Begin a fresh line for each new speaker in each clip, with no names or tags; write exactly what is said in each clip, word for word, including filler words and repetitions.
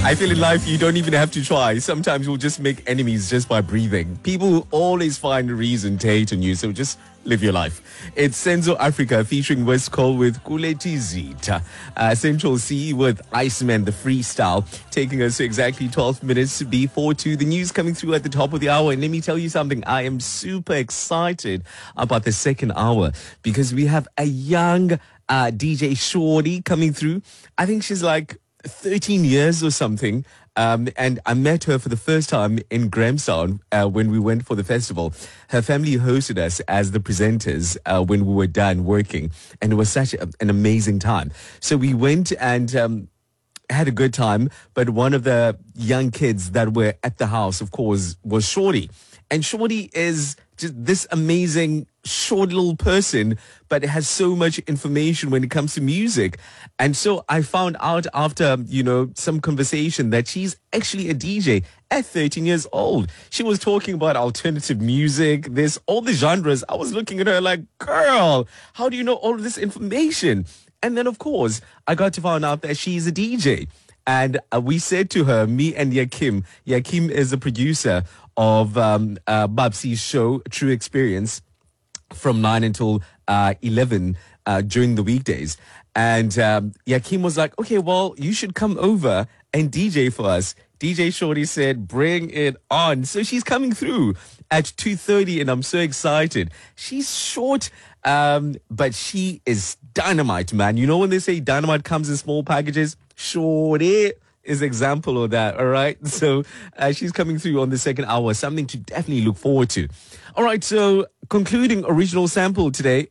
I feel in life you don't even have to try. Sometimes you'll just make enemies just by breathing. People will always find a reason to hate on you, so just live your life. It's Senzo Africa featuring West Cole with Kuleti Zita. Uh, Central C with Iceman, the freestyle, taking us to exactly twelve minutes before two. The news coming through at the top of the hour. And let me tell you something. I am super excited about the second hour because we have a young uh, D J Shorty coming through. I think she's like thirteen years or something. Um, and I met her for the first time in Grahamstown uh, when we went for the festival. Her family hosted us as the presenters uh, when we were done working. And it was such a, an amazing time. So we went and um, had a good time. But one of the young kids that were at the house, of course, was Shorty. And Shorty is just this amazing short little person, but it has so much information when it comes to music. And so I found out after, you know, some conversation that she's actually a D J at thirteen years old. She was talking about alternative music, this, all the genres. I was looking at her like, girl, how do you know all of this information? And then, of course, I got to find out that she's a D J. And uh, we said to her, me and Yakim, Yakim is the producer of um, uh, Babsi's show, True Experience, from nine until uh, eleven uh, during the weekdays. And um, Yakim was like, okay, well, you should come over and D J for us. D J Shorty said, bring it on. So she's coming through at two thirty, and I'm so excited. She's short, um, but she is dynamite, man. You know when they say dynamite comes in small packages? Shorty is example of that, all right? So uh, she's coming through on the second hour, something to definitely look forward to. All right, so concluding original sample today,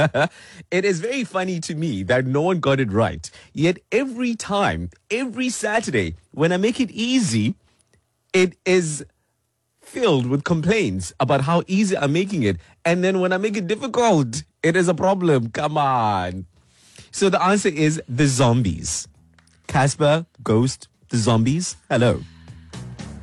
it is very funny to me that no one got it right. Yet every time, every Saturday, when I make it easy, it is filled with complaints about how easy I'm making it. And then when I make it difficult, it is a problem. Come on. So the answer is The Zombies. Casper, Ghost, The Zombies. Hello.